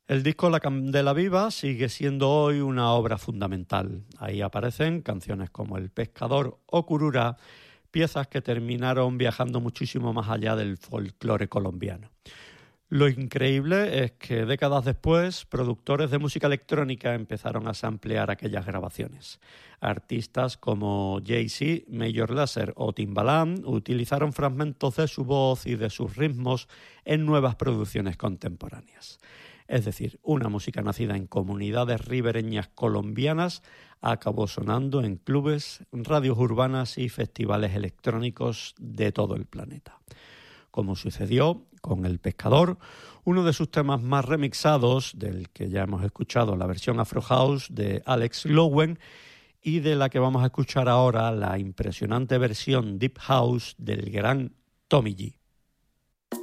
El disco La Candela Viva sigue siendo hoy una obra fundamental. Ahí aparecen canciones como El Pescador o Cururá, piezas que terminaron viajando muchísimo más allá del folclore colombiano. Lo increíble es que décadas después, productores de música electrónica empezaron a samplear aquellas grabaciones. Artistas como Jay-Z, Major Lazer o Timbaland utilizaron fragmentos de su voz y de sus ritmos en nuevas producciones contemporáneas. Es decir, una música nacida en comunidades ribereñas colombianas acabó sonando en clubes, radios urbanas y festivales electrónicos de todo el planeta. Como sucedió con El Pescador, uno de sus temas más remixados, del que ya hemos escuchado la versión Afro House de Alex Lowen, y de la que vamos a escuchar ahora la impresionante versión Deep House del gran Tommy G.